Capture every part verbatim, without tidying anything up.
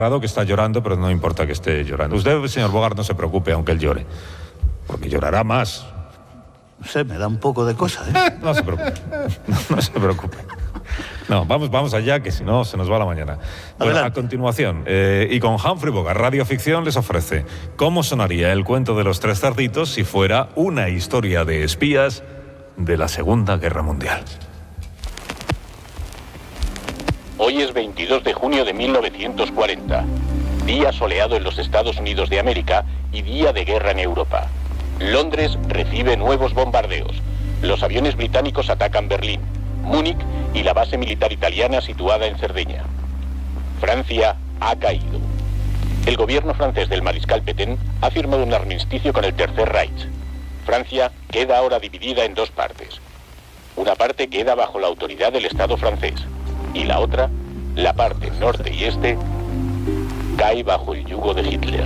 Que está llorando, pero no importa que esté llorando. Usted, señor Bogart, no se preocupe, aunque él llore, porque llorará más. No sé, me da un poco de cosa, ¿eh? No se preocupe, no, no se preocupe. No, vamos, vamos allá, que si no se nos va la mañana. Bueno, a continuación, eh, y con Humphrey Bogart, Radio Ficción les ofrece cómo sonaría el cuento de los tres cerditos si fuera una historia de espías de la Segunda Guerra Mundial. Hoy es veintidós de junio de mil novecientos cuarenta, día soleado en los Estados Unidos de América y día de guerra en Europa. Londres recibe nuevos bombardeos. Los aviones británicos atacan Berlín, Múnich y la base militar italiana situada en Cerdeña. Francia ha caído. El gobierno francés del mariscal Pétain ha firmado un armisticio con el Tercer Reich. Francia queda ahora dividida en dos partes. Una parte queda bajo la autoridad del Estado francés. Y la otra, la parte norte y este, cae bajo el yugo de Hitler.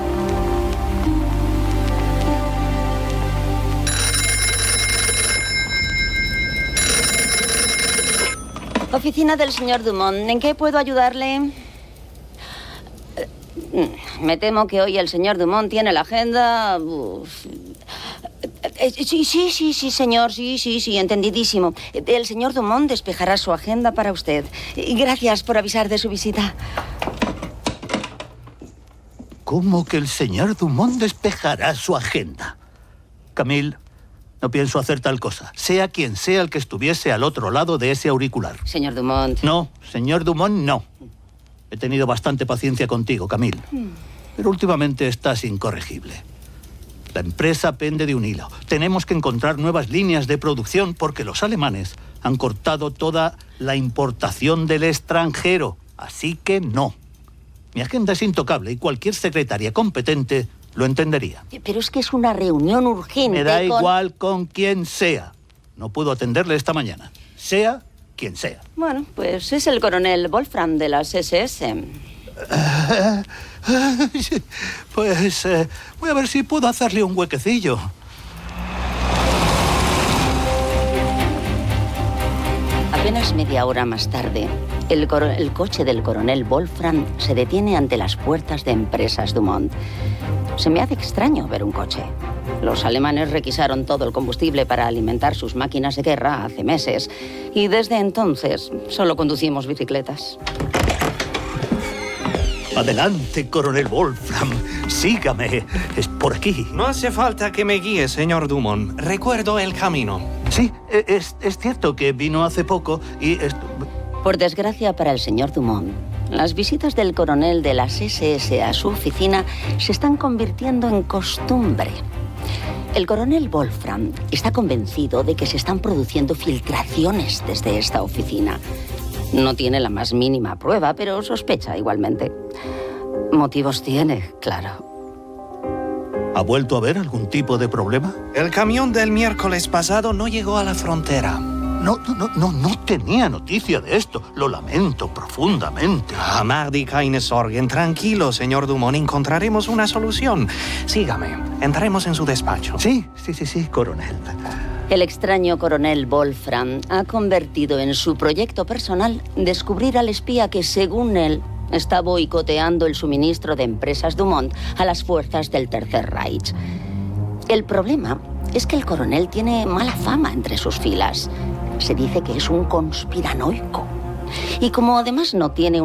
Oficina del señor Dumont, ¿en qué puedo ayudarle? Me temo que hoy el señor Dumont tiene la agenda... Uf. Sí, sí, sí, sí, señor, sí, sí, sí, entendidísimo. El señor Dumont despejará su agenda para usted. Gracias por avisar de su visita. ¿Cómo que el señor Dumont despejará su agenda? Camille, no pienso hacer tal cosa, sea quien sea el que estuviese al otro lado de ese auricular. Señor Dumont. No, señor Dumont, no. He tenido bastante paciencia contigo, Camille. Pero últimamente estás incorregible. La empresa pende de un hilo. Tenemos que encontrar nuevas líneas de producción porque los alemanes han cortado toda la importación del extranjero. Así que no. Mi agenda es intocable y cualquier secretaria competente lo entendería. Pero es que es una reunión urgente. Me da con... igual con quien sea. No puedo atenderle esta mañana. Sea quien sea. Bueno, pues es el coronel Wolfram de las ese ese. Uh, pues eh, voy a ver si puedo hacerle un huequecillo. Apenas media hora más tarde, el, el coche del coronel Wolfram se detiene ante las puertas de Empresas Dumont. Se me hace extraño ver un coche. Los alemanes requisaron todo el combustible para alimentar sus máquinas de guerra hace meses y desde entonces solo conducimos bicicletas. Adelante, coronel Wolfram. Sígame. Es por aquí. No hace falta que me guíe, señor Dumont. Recuerdo el camino. Sí, es, es cierto que vino hace poco y... Por desgracia para el señor Dumont, las visitas del coronel de las ese ese a su oficina se están convirtiendo en costumbre. El coronel Wolfram está convencido de que se están produciendo filtraciones desde esta oficina. No tiene la más mínima prueba, pero sospecha igualmente. Motivos tiene, claro. ¿Ha vuelto a haber algún tipo de problema? El camión del miércoles pasado no llegó a la frontera. No, no, no, no tenía noticia de esto. Lo lamento profundamente. Ah, Mardi keine Sorgen. Tranquilo, señor Dumont. Encontraremos una solución. Sígame. Entraremos en su despacho. Sí, sí, sí, sí, coronel. El extraño coronel Wolfram ha convertido en su proyecto personal descubrir al espía que, según él, está boicoteando el suministro de Empresas Dumont a las fuerzas del Tercer Reich. El problema es que el coronel tiene mala fama entre sus filas. Se dice que es un conspiranoico. Y como además no tiene